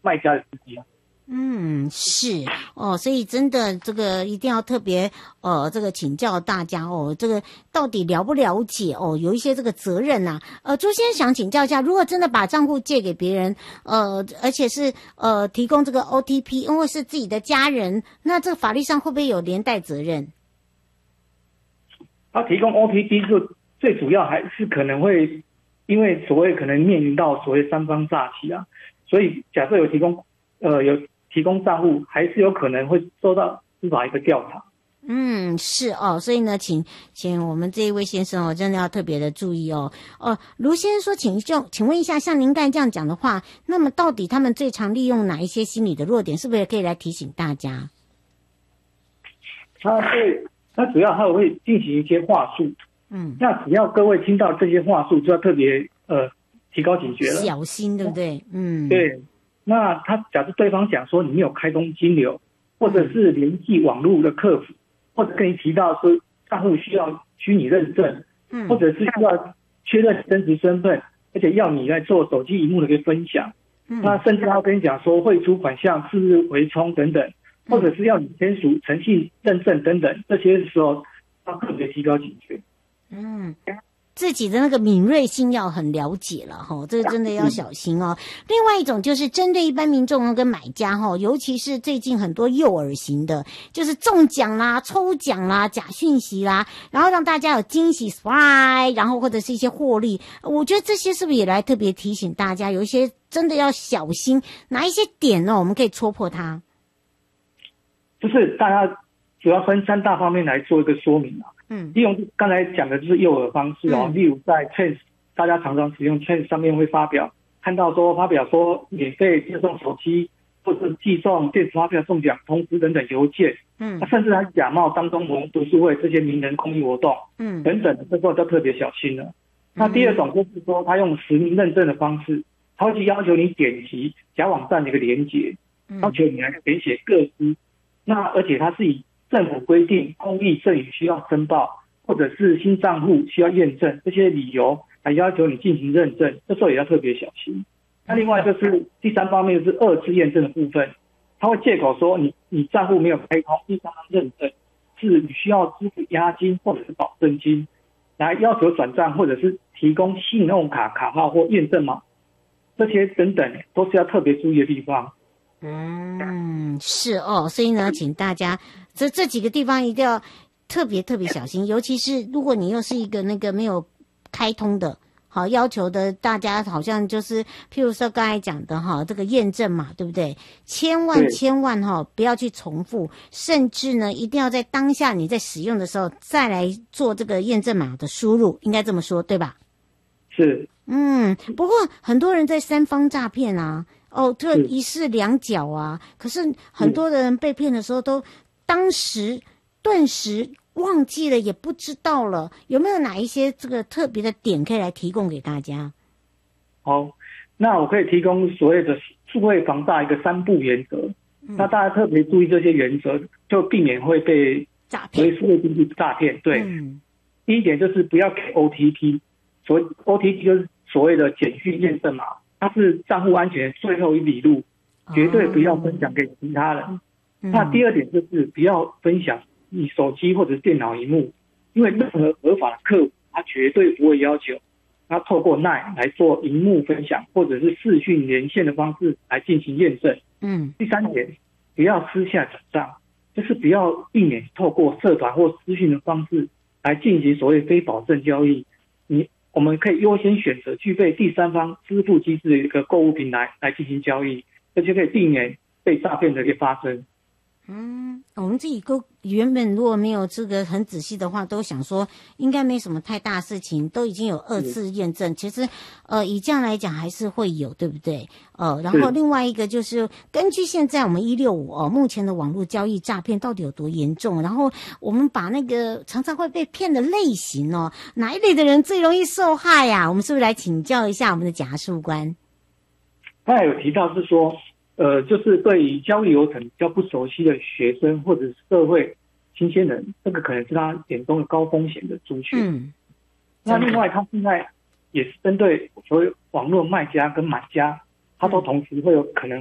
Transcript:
卖家的司机。 是哦，所以真的这个一定要特别这个请教大家哦，这个到底了不了解哦，有一些这个责任呐。朱先生想请教一下，如果真的把账户借给别人，而且是提供这个 OTP， 因为是自己的家人，那这个法律上会不会有连带责任？ 他提供 OTP 就最主要还是可能会因为所谓可能面临到所谓三方诈欺啊，所以假设有提供账户，还是有可能会受到司法一个调查。 是哦，所以呢，请我们这一位先生哦，真的要特别的注意哦。卢先生说，请问一下，像您刚才这样讲的话，那么到底他们最常利用哪一些心理的弱点？是不是也可以来提醒大家？ 他主要会进行一些话术。那只要各位听到这些话术，就要特别提高警觉了， 小心，对不对？ 对。那他假设对方讲说你没有开通金流，或者是联系网络的客服，或者跟你提到说账户需要虚拟认证，或者是需要确认真实身份，而且要你来做手机萤幕的一个分享，那甚至他跟你讲说汇出款项是日回冲等等，或者是要你签署诚信认证等等，这些时候要特别提高警觉。 自己的那个敏锐性要很了解了哈，这个真的要小心哦。另外一种就是针对一般民众跟买家哈，尤其是最近很多诱饵型的，就是中奖啦、抽奖啦、假讯息啦，然后让大家有惊喜 surprise， 然后或者是一些获利。我觉得这些是不是也来特别提醒大家，有一些真的要小心，哪一些点呢？我们可以戳破它。 就是大家主要分3大方面来做一个说明啊。利用刚才讲的就是诱饵方式哦，例如在 Chance 大家常常使用 Chance 上面会看到说发表说免费接送手机，或是寄送电子发票中奖通知等等邮件，甚至还假冒张忠谋读书会这些名人公益活动，等等，这时候就特别小心了。那第二种就是说，他用实名认证的方式，他会去要求你点击假网站的一个连结，要求你来填写个资，那而且他是以政府规定公益赠与需要申报，或者是新账户需要验证这些理由来要求你进行认证，这时候也要特别小心。那另外就是第3方面就是2次验证的部分，他会借口说你账户没有开通第3方认证，是你需要支付押金或者是保证金，来要求转账或者是提供信用卡卡号或验证码，这些等等都是要特别注意的地方。 是哦，所以呢，请大家这几个地方一定要特别小心，尤其是如果你又是一个那个没有开通的，好要求的，大家好像就是譬如说刚才讲的哈，这个验证码，对不对？千万哈不要去重复，甚至呢一定要在当下你在使用的时候再来做这个验证码的输入，应该这么说对吧？ 是。 不过很多人在3方诈骗啊。这一式两脚啊！可是很多的人被骗的时候都顿时忘记了，也不知道了。有没有哪一些这个特别的点可以来提供给大家？ 好，那我可以提供所谓的数位防诈一个3步原则。那大家特别注意这些原则，就避免会被诈骗、 数位经济诈骗。对，第一点就是不要给 OTP， 所谓 OTP 就是所谓的简讯验证码。它是账户安全的最后一里路，绝对不要分享给其他人。那第2点就是不要分享你手机或者电脑萤幕，因为任何合法的客户他绝对不会要求他透过 LINE 来做萤幕分享或者是视讯连线的方式来进行验证。第3点，不要私下转账，就是不要避免透过社团或私讯的方式来进行所谓非保证交易。我们可以优先选择具备第3方支付机制的一个购物平台来进行交易，这就可以避免被诈骗的一个发生。 我们自己原本如果没有这个很仔细的话，都想说应该没什么太大事情，都已经有2次验证，其实以这样来讲还是会有，对不对？然后另外一个就是根据现在我们165目前的网络交易诈骗到底有多严重，然后我们把那个常常会被骗的类型哪一类的人最容易受害呀？我们是不是来请教一下我们的检察官？ 刚才有提到是说就是对于交易流程比较不熟悉的学生或者是社会新鲜人，这个可能是他眼中的高风险的族群。那另外他现在也是针对所谓网络卖家跟买家，他都同时会有可能